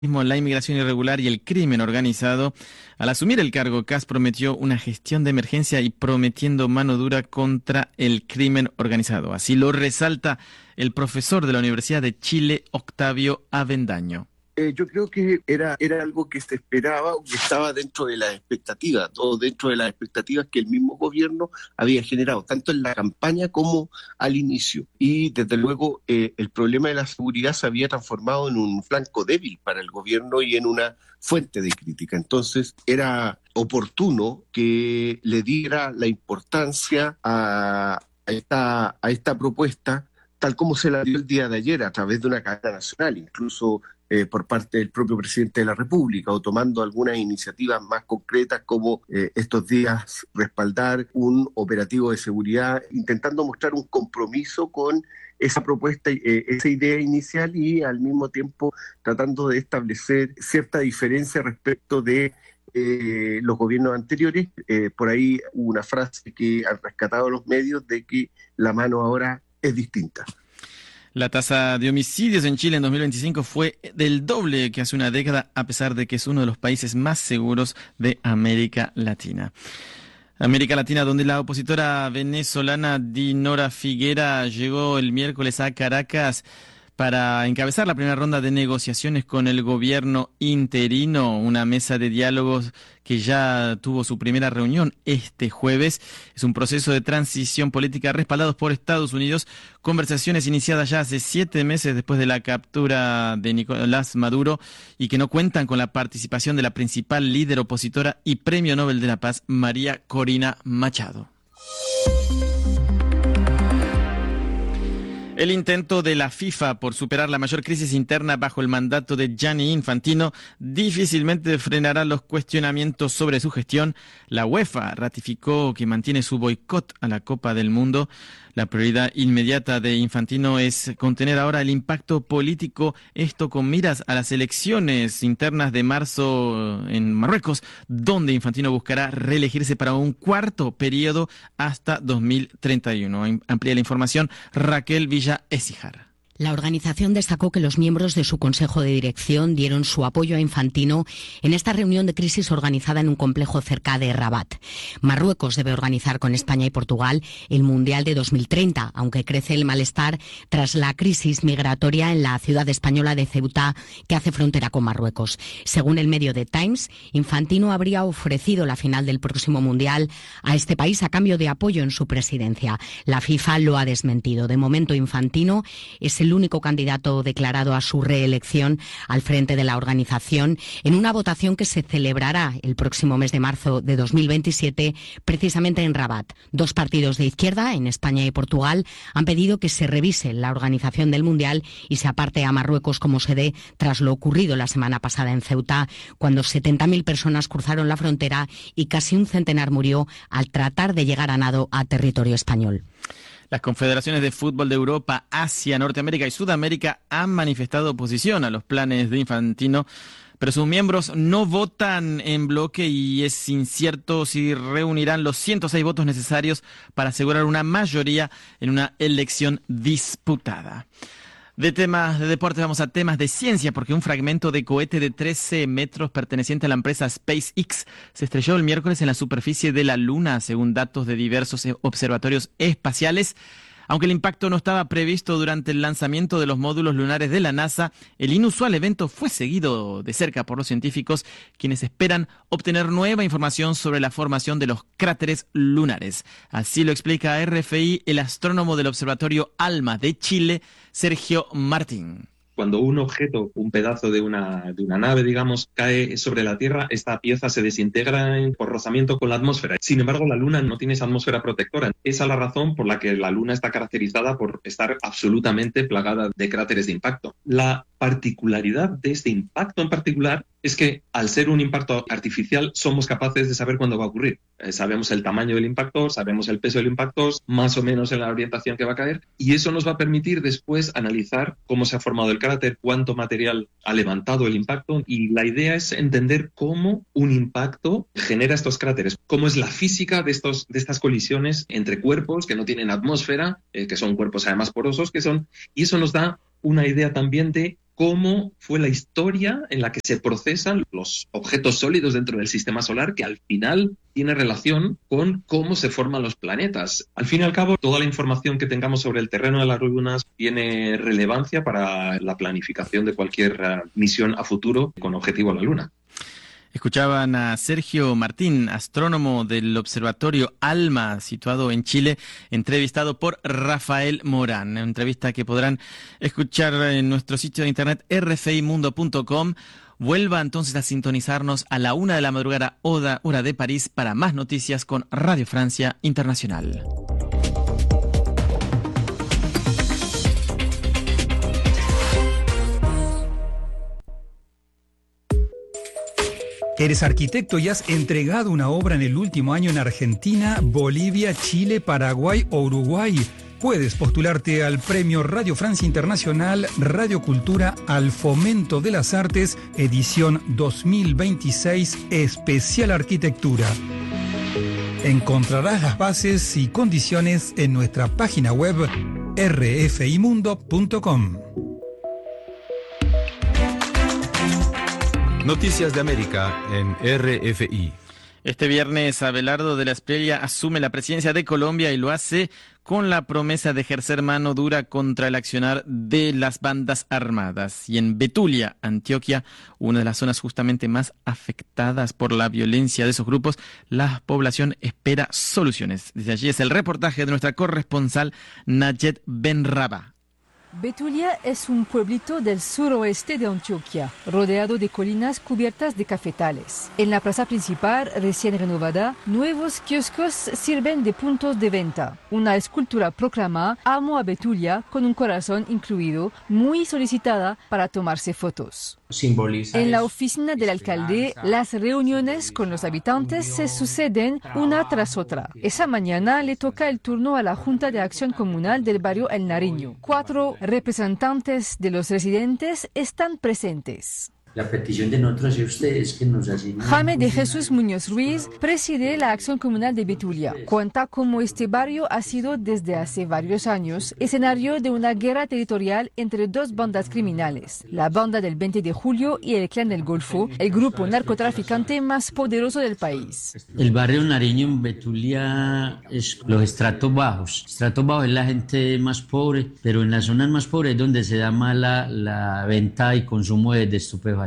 La inmigración irregular y el crimen organizado. Al asumir el cargo, Kast prometió una gestión de emergencia y prometiendo mano dura contra el crimen organizado. Así lo resalta el profesor de la Universidad de Chile, Octavio Avendaño. Yo creo que era algo que se esperaba o que estaba dentro de las expectativas, o dentro de las expectativas que el mismo gobierno había generado, tanto en la campaña como al inicio. Y desde luego el problema de la seguridad se había transformado en un flanco débil para el gobierno y en una fuente de crítica. Entonces era oportuno que le diera la importancia a esta propuesta, tal como se la dio el día de ayer a través de una cadena nacional, incluso por parte del propio presidente de la República, o tomando algunas iniciativas más concretas como estos días respaldar un operativo de seguridad, intentando mostrar un compromiso con esa propuesta, esa idea inicial, y al mismo tiempo tratando de establecer cierta diferencia respecto de los gobiernos anteriores. Por ahí hubo una frase que han rescatado los medios de que la mano ahora es distinta. La tasa de homicidios en Chile en 2025 fue del doble que hace una década, a pesar de que es uno de los países más seguros de América Latina. América Latina, donde la opositora venezolana Dinora Figuera llegó el miércoles a Caracas para encabezar la primera ronda de negociaciones con el gobierno interino, una mesa de diálogos que ya tuvo su primera reunión este jueves. Es un proceso de transición política respaldados por Estados Unidos, conversaciones iniciadas ya hace 7 meses después de la captura de Nicolás Maduro y que no cuentan con la participación de la principal líder opositora y Premio Nobel de la Paz, María Corina Machado. El intento de la FIFA por superar la mayor crisis interna bajo el mandato de Gianni Infantino difícilmente frenará los cuestionamientos sobre su gestión. La UEFA ratificó que mantiene su boicot a la Copa del Mundo. La prioridad inmediata de Infantino es contener ahora el impacto político, esto con miras a las elecciones internas de marzo en Marruecos, donde Infantino buscará reelegirse para un cuarto periodo hasta 2031. Amplía la información Raquel Villa Écijar. La organización destacó que los miembros de su consejo de dirección dieron su apoyo a Infantino en esta reunión de crisis organizada en un complejo cerca de Rabat. Marruecos debe organizar con España y Portugal el Mundial de 2030, aunque crece el malestar tras la crisis migratoria en la ciudad española de Ceuta, que hace frontera con Marruecos. Según el medio The Times, Infantino habría ofrecido la final del próximo Mundial a este país a cambio de apoyo en su presidencia. La FIFA lo ha desmentido. De momento, Infantino es el único candidato declarado a su reelección al frente de la organización en una votación que se celebrará el próximo mes de marzo de 2027, precisamente en Rabat. 2 partidos de izquierda, en España y Portugal, han pedido que se revise la organización del Mundial y se aparte a Marruecos como sede tras lo ocurrido la semana pasada en Ceuta, cuando 70.000 personas cruzaron la frontera y casi un centenar murió al tratar de llegar a nado a territorio español. Las confederaciones de fútbol de Europa, Asia, Norteamérica y Sudamérica han manifestado oposición a los planes de Infantino, pero sus miembros no votan en bloque y es incierto si reunirán los 106 votos necesarios para asegurar una mayoría en una elección disputada. De temas de deporte vamos a temas de ciencia, porque un fragmento de cohete de 13 metros perteneciente a la empresa SpaceX se estrelló el miércoles en la superficie de la Luna, según datos de diversos observatorios espaciales. Aunque el impacto no estaba previsto durante el lanzamiento de los módulos lunares de la NASA, el inusual evento fue seguido de cerca por los científicos, quienes esperan obtener nueva información sobre la formación de los cráteres lunares. Así lo explica a RFI el astrónomo del Observatorio ALMA de Chile, Sergio Martín. Cuando un objeto, un pedazo de una nave, digamos, cae sobre la Tierra, esta pieza se desintegra por rozamiento con la atmósfera. Sin embargo, la Luna no tiene esa atmósfera protectora. Esa es la razón por la que la Luna está caracterizada por estar absolutamente plagada de cráteres de impacto. La particularidad de este impacto en particular es que, al ser un impacto artificial, somos capaces de saber cuándo va a ocurrir. Sabemos el tamaño del impacto, sabemos el peso del impacto, más o menos en la orientación que va a caer, y eso nos va a permitir después analizar cómo se ha formado el cráter, cuánto material ha levantado el impacto, y la idea es entender cómo un impacto genera estos cráteres, cómo es la física de estas colisiones entre cuerpos que no tienen atmósfera, que son cuerpos además porosos, y eso nos da una idea también de cómo fue la historia en la que se procesan los objetos sólidos dentro del sistema solar, que al final tiene relación con cómo se forman los planetas. Al fin y al cabo, toda la información que tengamos sobre el terreno de las lunas tiene relevancia para la planificación de cualquier misión a futuro con objetivo a la Luna. Escuchaban a Sergio Martín, astrónomo del Observatorio ALMA, situado en Chile, entrevistado por Rafael Morán. Una entrevista que podrán escuchar en nuestro sitio de internet rfimundo.com. Vuelva entonces a sintonizarnos a la 1 de la madrugada, hora de París, para más noticias con Radio Francia Internacional. Eres arquitecto y has entregado una obra en el último año en Argentina, Bolivia, Chile, Paraguay o Uruguay. Puedes postularte al Premio Radio Francia Internacional Radio Cultura al Fomento de las Artes, edición 2026, especial Arquitectura. Encontrarás las bases y condiciones en nuestra página web rfimundo.com. Noticias de América en RFI. Este viernes, Abelardo de la Espriella asume la presidencia de Colombia y lo hace con la promesa de ejercer mano dura contra el accionar de las bandas armadas. Y en Betulia, Antioquia, una de las zonas justamente más afectadas por la violencia de esos grupos, la población espera soluciones. Desde allí es el reportaje de nuestra corresponsal Nayet Benrabah. Betulia es un pueblito del suroeste de Antioquia, rodeado de colinas cubiertas de cafetales. En la plaza principal, recién renovada, nuevos kioscos sirven de puntos de venta. Una escultura proclama "Amo a Betulia" con un corazón incluido, muy solicitada para tomarse fotos. En la oficina del alcalde, las reuniones con los habitantes se suceden una tras otra. Esa mañana le toca el turno a la Junta de Acción Comunal del barrio El Nariño. 4 representantes de los residentes están presentes. La petición de nosotros y ustedes que nos asignen. Jaime de Jesús Muñoz Ruiz preside la Acción Comunal de Betulia. Cuenta cómo este barrio ha sido desde hace varios años escenario de una guerra territorial entre dos bandas criminales, la banda del 20 de julio y el Clan del Golfo, el grupo narcotraficante más poderoso del país. El barrio Nariño en Betulia es los estratos bajos. Estratos bajos es la gente más pobre, pero en las zonas más pobres es donde se da más la venta y consumo de estupefacientes.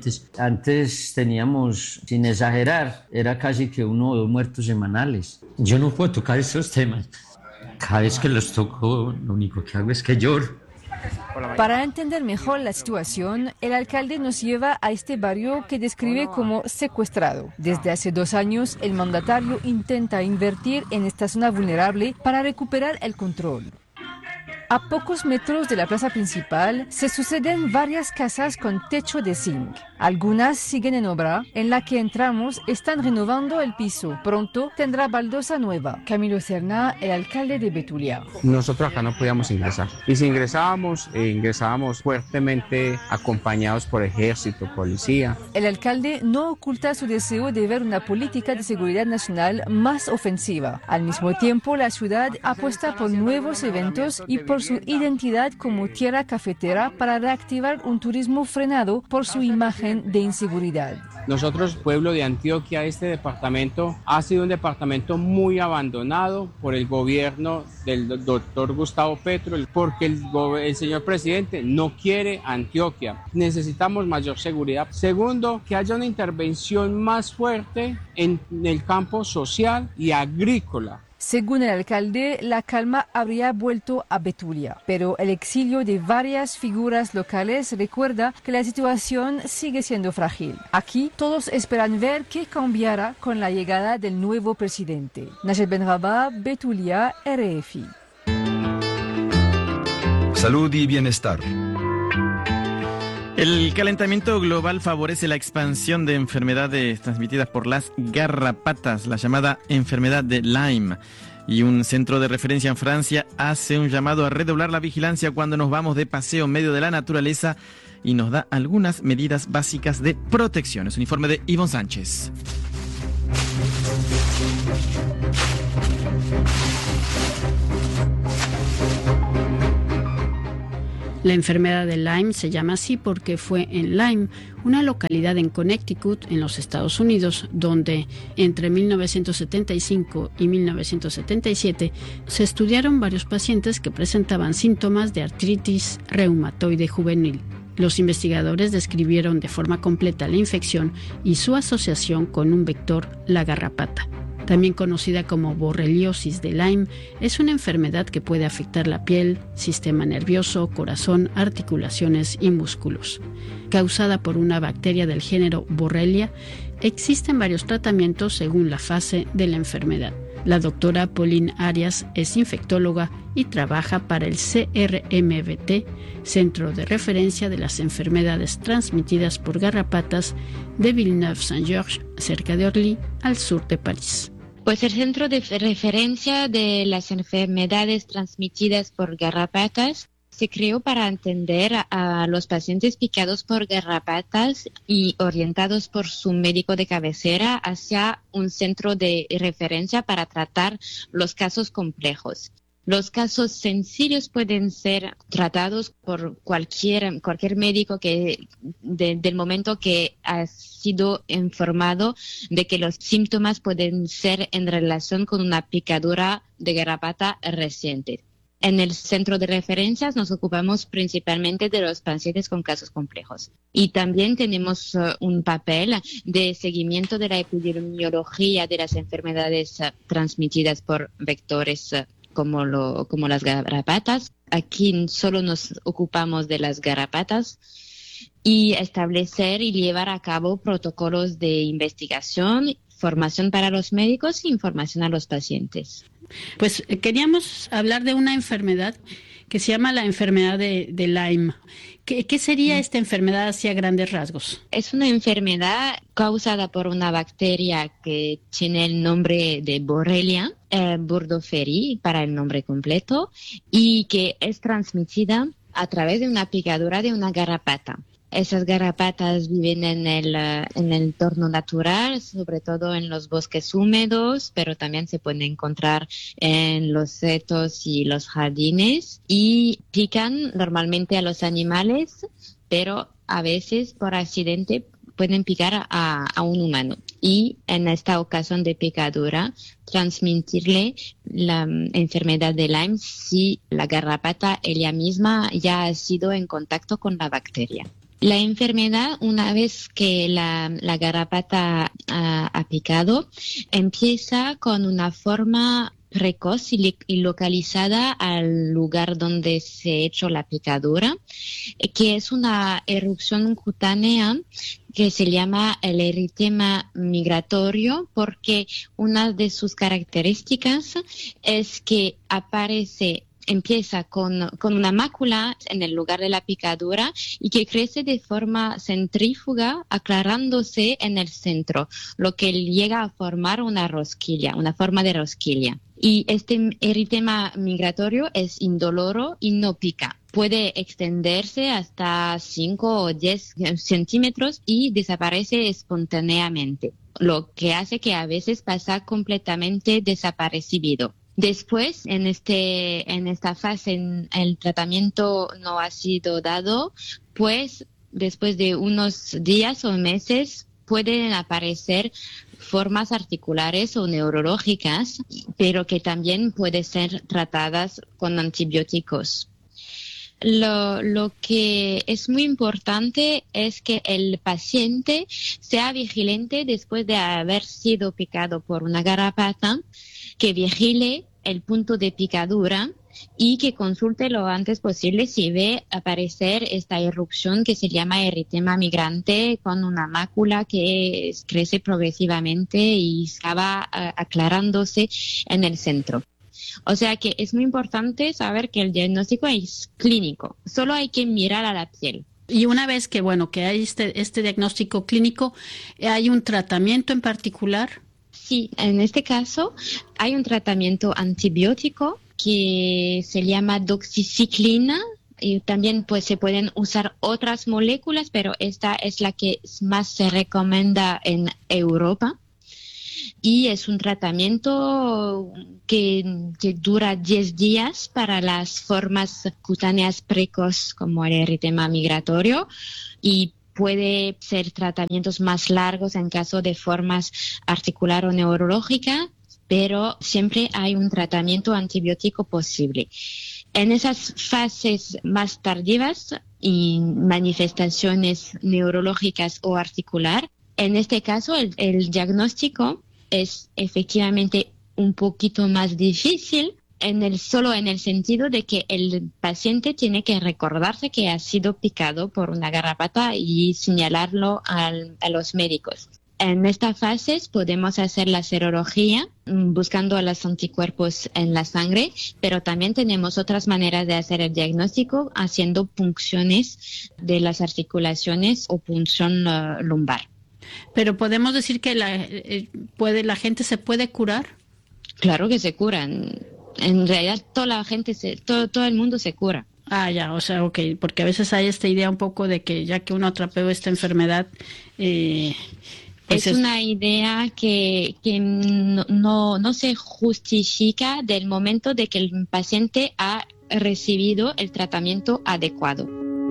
Antes teníamos, sin exagerar, era casi que 1 o 2 muertos semanales. Yo no puedo tocar esos temas. Cada vez que los toco, lo único que hago es que lloro. Para entender mejor la situación, el alcalde nos lleva a este barrio que describe como secuestrado. Desde hace 2 años, el mandatario intenta invertir en esta zona vulnerable para recuperar el control. A pocos metros de la plaza principal se suceden varias casas con techo de zinc. Algunas siguen en obra. En la que entramos están renovando el piso. Pronto tendrá baldosa nueva. Camilo Cerna, el alcalde de Betulia. Nosotros acá no podíamos ingresar. Y si ingresábamos, ingresábamos fuertemente acompañados por ejército, policía. El alcalde no oculta su deseo de ver una política de seguridad nacional más ofensiva. Al mismo tiempo, la ciudad apuesta por nuevos eventos y por su identidad como tierra cafetera para reactivar un turismo frenado por su imagen de inseguridad. Nosotros, pueblo de Antioquia, este departamento ha sido un departamento muy abandonado por el gobierno del doctor Gustavo Petro, porque el señor presidente no quiere Antioquia. Necesitamos mayor seguridad. Segundo, que haya una intervención más fuerte en el campo social y agrícola. Según el alcalde, la calma habría vuelto a Betulia, pero el exilio de varias figuras locales recuerda que la situación sigue siendo frágil. Aquí todos esperan ver qué cambiará con la llegada del nuevo presidente. Nayet Benrabah, Betulia, RFI. Salud y bienestar. El calentamiento global favorece la expansión de enfermedades transmitidas por las garrapatas, la llamada enfermedad de Lyme. Y un centro de referencia en Francia hace un llamado a redoblar la vigilancia cuando nos vamos de paseo en medio de la naturaleza y nos da algunas medidas básicas de protección. Es un informe de Ivonne Sánchez. La enfermedad de Lyme se llama así porque fue en Lyme, una localidad en Connecticut, en los Estados Unidos, donde entre 1975 y 1977 se estudiaron varios pacientes que presentaban síntomas de artritis reumatoide juvenil. Los investigadores describieron de forma completa la infección y su asociación con un vector, la garrapata. También conocida como borreliosis de Lyme, es una enfermedad que puede afectar la piel, sistema nervioso, corazón, articulaciones y músculos. Causada por una bacteria del género Borrelia, existen varios tratamientos según la fase de la enfermedad. La doctora Pauline Arias es infectóloga y trabaja para el CRMVT, Centro de Referencia de las Enfermedades Transmitidas por Garrapatas de Villeneuve-Saint-Georges, cerca de Orly, al sur de París. Pues el Centro de Referencia de las Enfermedades Transmitidas por Garrapatas se creó para atender a los pacientes picados por garrapatas y orientados por su médico de cabecera hacia un centro de referencia para tratar los casos complejos. Los casos sencillos pueden ser tratados por cualquier médico que del momento que ha sido informado de que los síntomas pueden ser en relación con una picadura de garrapata reciente. En el centro de referencias nos ocupamos principalmente de los pacientes con casos complejos. Y también tenemos un papel de seguimiento de la epidemiología de las enfermedades transmitidas por vectores como las garrapatas. Aquí solo nos ocupamos de las garrapatas y establecer y llevar a cabo protocolos de investigación, formación para los médicos e información a los pacientes. Pues queríamos hablar de una enfermedad que se llama la enfermedad de Lyme. ¿Qué sería esta enfermedad así a grandes rasgos? Es una enfermedad causada por una bacteria que tiene el nombre de Borrelia burgdorferi para el nombre completo y que es transmitida a través de una picadura de una garrapata. Esas garrapatas viven en el entorno natural, sobre todo en los bosques húmedos, pero también se pueden encontrar en los setos y los jardines y pican normalmente a los animales, pero a veces por accidente pueden picar a un humano. Y en esta ocasión de picadura, transmitirle la enfermedad de Lyme si la garrapata ella misma ya ha sido en contacto con la bacteria. La enfermedad, una vez que la garrapata ha picado, empieza con una forma precoz y localizada al lugar donde se ha hecho la picadura, que es una erupción cutánea que se llama el eritema migratorio, porque una de sus características es que empieza con una mácula en el lugar de la picadura y que crece de forma centrífuga, aclarándose en el centro, lo que llega a formar una rosquilla, una forma de rosquilla. Y este eritema migratorio es indoloro y no pica. Puede extenderse hasta 5 o 10 centímetros y desaparece espontáneamente, lo que hace que a veces pasa completamente desapercibido. Después, en esta fase, el tratamiento no ha sido dado, pues después de unos días o meses pueden aparecer formas articulares o neurológicas, pero que también pueden ser tratadas con antibióticos. Lo que es muy importante es que el paciente sea vigilante después de haber sido picado por una garrapata, que vigile el punto de picadura y que consulte lo antes posible si ve aparecer esta erupción que se llama eritema migrante con una mácula que crece progresivamente y acaba aclarándose en el centro. O sea que es muy importante saber que el diagnóstico es clínico, solo hay que mirar a la piel. Y una vez que hay este diagnóstico clínico, ¿hay un tratamiento en particular? Sí, en este caso hay un tratamiento antibiótico que se llama doxiciclina y también pues se pueden usar otras moléculas, pero esta es la que más se recomienda en Europa. y es un tratamiento que dura 10 días para las formas cutáneas precoces como el eritema migratorio y puede ser tratamientos más largos en caso de formas articular o neurológica, pero siempre hay un tratamiento antibiótico posible. En esas fases más tardivas y manifestaciones neurológicas o articular, en este caso el diagnóstico es efectivamente un poquito más difícil, solo en el sentido de que el paciente tiene que recordarse que ha sido picado por una garrapata y señalarlo a los médicos. En esta fase podemos hacer la serología buscando los anticuerpos en la sangre, pero también tenemos otras maneras de hacer el diagnóstico haciendo punciones de las articulaciones o punción lumbar. Pero podemos decir que la gente se puede curar. Claro que se curan. En realidad toda la gente, todo el mundo se cura. Ah, ya, o sea, ok, porque a veces hay esta idea un poco de que ya que uno atrapeó esta enfermedad... es una idea que no se justifica del momento de que el paciente ha recibido el tratamiento adecuado.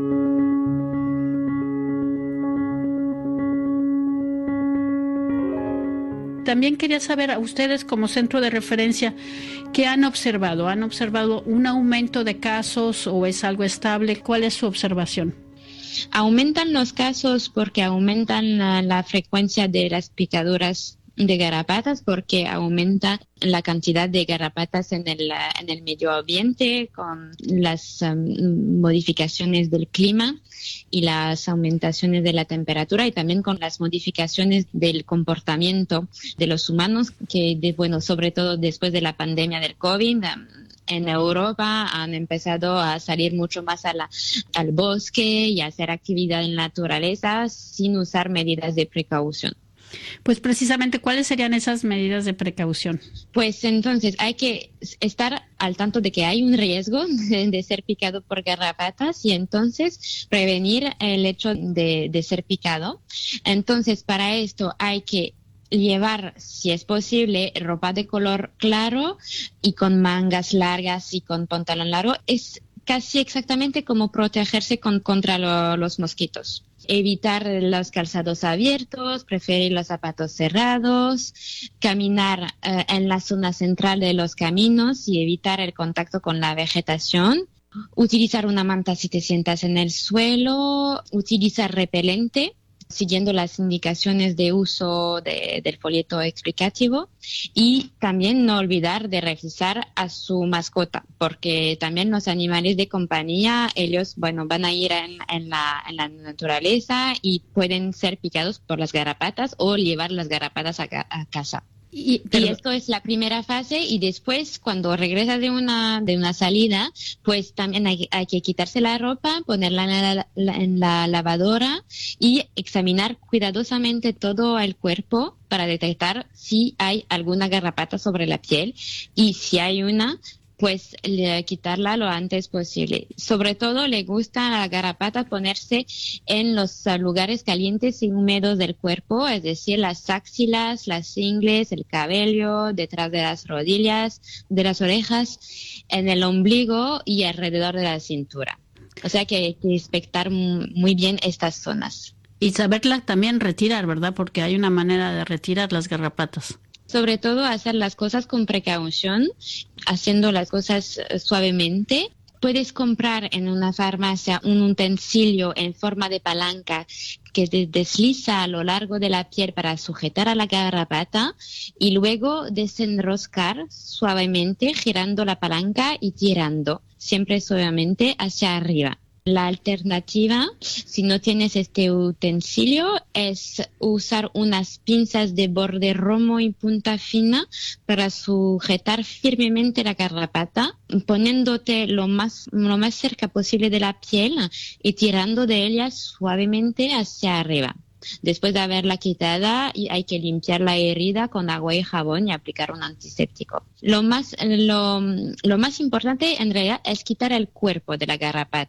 También quería saber a ustedes como centro de referencia, ¿qué han observado? ¿Han observado un aumento de casos o es algo estable? ¿Cuál es su observación? Aumentan los casos porque aumentan la frecuencia de las picaduras de garrapatas, porque aumenta la cantidad de garrapatas en el medio ambiente con las modificaciones del clima y las aumentaciones de la temperatura y también con las modificaciones del comportamiento de los humanos que, sobre todo después de la pandemia del COVID, en Europa han empezado a salir mucho más al bosque y a hacer actividad en la naturaleza sin usar medidas de precaución. Pues precisamente, ¿cuáles serían esas medidas de precaución? Pues entonces hay que estar al tanto de que hay un riesgo de ser picado por garrapatas y entonces prevenir el hecho de ser picado. Entonces, para esto hay que llevar, si es posible, ropa de color claro y con mangas largas y con pantalón largo. Es casi exactamente como protegerse contra los mosquitos. Evitar los calzados abiertos, preferir los zapatos cerrados, caminar en la zona central de los caminos y evitar el contacto con la vegetación. Utilizar una manta si te sientas en el suelo, utilizar repelente, siguiendo las indicaciones de uso del folleto explicativo y también no olvidar de revisar a su mascota, porque también los animales de compañía, ellos van a ir en la naturaleza y pueden ser picados por las garrapatas o llevar las garrapatas a casa. Y esto es la primera fase y después cuando regresa de una salida, pues también hay que quitarse la ropa, ponerla en la lavadora y examinar cuidadosamente todo el cuerpo para detectar si hay alguna garrapata sobre la piel y si hay una, pues quitarla lo antes posible. Sobre todo le gusta a la garrapata ponerse en los lugares calientes y húmedos del cuerpo, es decir, las axilas, las ingles, el cabello, detrás de las rodillas, de las orejas, en el ombligo y alrededor de la cintura. O sea que hay que inspectar muy bien estas zonas. Y saberla también retirar, ¿verdad? Porque hay una manera de retirar las garrapatas. Sobre todo hacer las cosas con precaución, haciendo las cosas suavemente. Puedes comprar en una farmacia un utensilio en forma de palanca que desliza a lo largo de la piel para sujetar a la garrapata y luego desenroscar suavemente girando la palanca y tirando, siempre suavemente hacia arriba. La alternativa, si no tienes este utensilio, es usar unas pinzas de borde romo y punta fina para sujetar firmemente la garrapata, poniéndote lo más cerca posible de la piel y tirando de ella suavemente hacia arriba. Después de haberla quitada, hay que limpiar la herida con agua y jabón y aplicar un antiséptico. Lo más importante en realidad es quitar el cuerpo de la garrapata,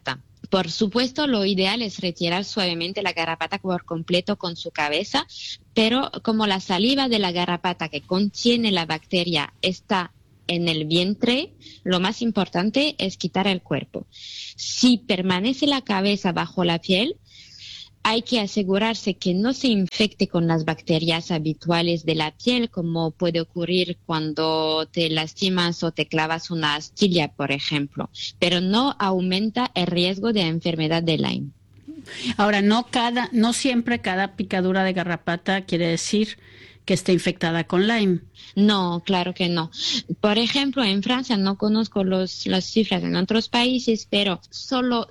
Por supuesto, lo ideal es retirar suavemente la garrapata por completo con su cabeza, pero como la saliva de la garrapata que contiene la bacteria está en el vientre, lo más importante es quitar el cuerpo. Si permanece la cabeza bajo la piel, hay que asegurarse que no se infecte con las bacterias habituales de la piel, como puede ocurrir cuando te lastimas o te clavas una astilla, por ejemplo, pero no aumenta el riesgo de enfermedad de Lyme. Ahora, no siempre cada picadura de garrapata quiere decir que esté infectada con Lyme. No, claro que no. Por ejemplo, en Francia, no conozco las cifras en otros países, pero solo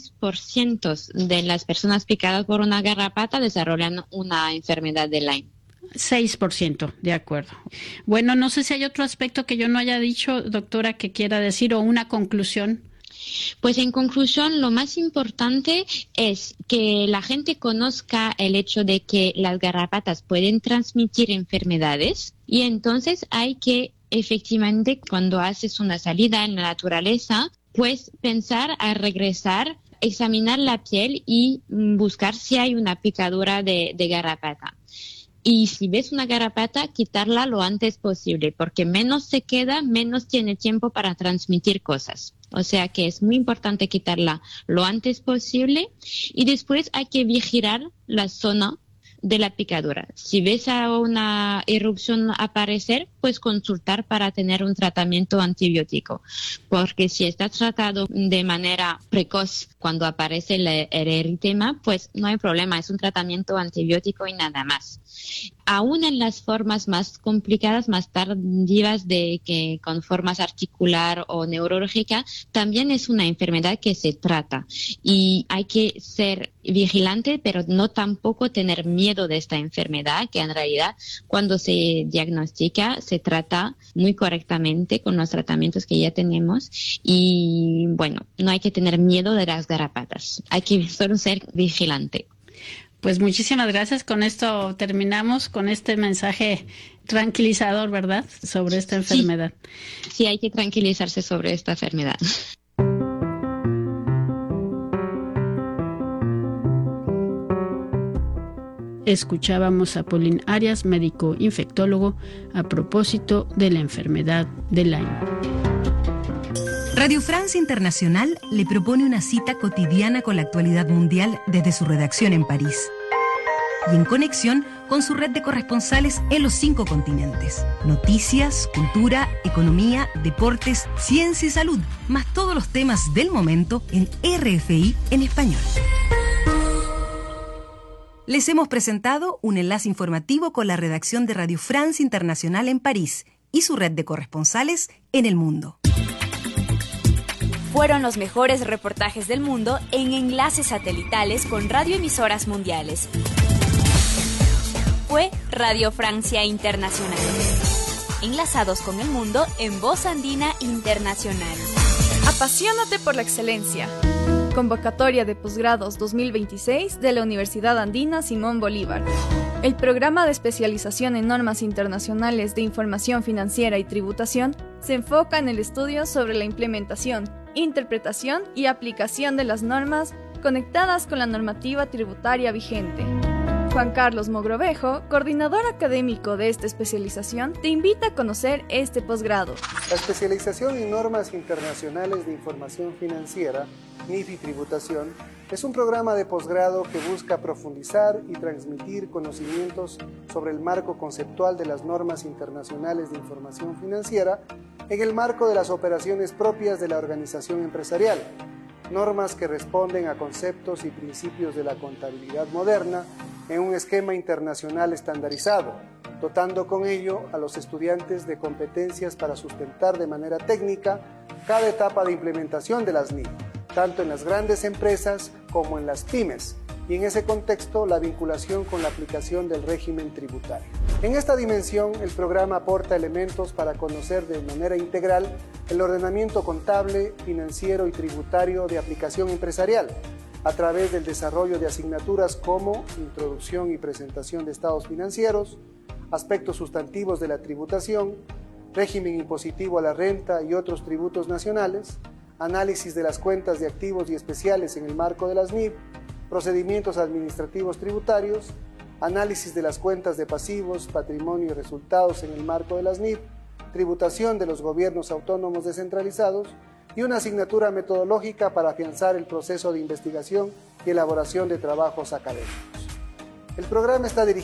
6% de las personas picadas por una garrapata desarrollan una enfermedad de Lyme. 6%, de acuerdo. Bueno, no sé si hay otro aspecto que yo no haya dicho, doctora, que quiera decir, o una conclusión. Pues en conclusión, lo más importante es que la gente conozca el hecho de que las garrapatas pueden transmitir enfermedades y entonces hay que efectivamente cuando haces una salida en la naturaleza, pues pensar a regresar, examinar la piel y buscar si hay una picadura de garrapata. Y si ves una garrapata, quitarla lo antes posible, porque menos se queda, menos tiene tiempo para transmitir cosas. O sea que es muy importante quitarla lo antes posible y después hay que vigilar la zona de la picadura. Si ves a una erupción aparecer, pues consultar para tener un tratamiento antibiótico. Porque si está tratado de manera precoz cuando aparece el eritema, pues no hay problema, es un tratamiento antibiótico y nada más. Aún en las formas más complicadas, más tardivas con formas articular o neurológica, también es una enfermedad que se trata y hay que ser vigilante, pero no tampoco tener miedo de esta enfermedad, que en realidad cuando se diagnostica se trata muy correctamente con los tratamientos que ya tenemos y bueno, no hay que tener miedo de las garrapatas, hay que solo ser vigilante. Pues muchísimas gracias. Con esto terminamos con este mensaje tranquilizador, ¿verdad? Sobre esta enfermedad. Sí, hay que tranquilizarse sobre esta enfermedad. Escuchábamos a Pauline Arias, médico infectólogo, a propósito de la enfermedad de Lyme. Radio France Internacional le propone una cita cotidiana con la actualidad mundial desde su redacción en París y en conexión con su red de corresponsales en los 5 continentes. Noticias, cultura, economía, deportes, ciencia y salud, más todos los temas del momento en RFI en español. Les hemos presentado un enlace informativo con la redacción de Radio France Internacional en París y su red de corresponsales en el mundo. Fueron los mejores reportajes del mundo en enlaces satelitales con radioemisoras mundiales. Fue Radio Francia Internacional. Enlazados con el mundo en Voz Andina Internacional. Apasionate por la excelencia. Convocatoria de posgrados 2026 de la Universidad Andina Simón Bolívar. El programa de especialización en normas internacionales de información financiera y tributación se enfoca en el estudio sobre la implementación, interpretación y aplicación de las normas conectadas con la normativa tributaria vigente. Juan Carlos Mogrovejo, coordinador académico de esta especialización, te invita a conocer este posgrado. La especialización en normas internacionales de información financiera, NIF y tributación, es un programa de posgrado que busca profundizar y transmitir conocimientos sobre el marco conceptual de las normas internacionales de información financiera en el marco de las operaciones propias de la organización empresarial, normas que responden a conceptos y principios de la contabilidad moderna en un esquema internacional estandarizado, dotando con ello a los estudiantes de competencias para sustentar de manera técnica cada etapa de implementación de las NIF, tanto en las grandes empresas como en las pymes, y en ese contexto la vinculación con la aplicación del régimen tributario. En esta dimensión, el programa aporta elementos para conocer de manera integral el ordenamiento contable, financiero y tributario de aplicación empresarial, a través del desarrollo de asignaturas como introducción y presentación de estados financieros, aspectos sustantivos de la tributación, régimen impositivo a la renta y otros tributos nacionales, análisis de las cuentas de activos y especiales en el marco de las NIF, procedimientos administrativos tributarios, análisis de las cuentas de pasivos, patrimonio y resultados en el marco de las NIF, tributación de los gobiernos autónomos descentralizados y una asignatura metodológica para afianzar el proceso de investigación y elaboración de trabajos académicos. El programa está dirigido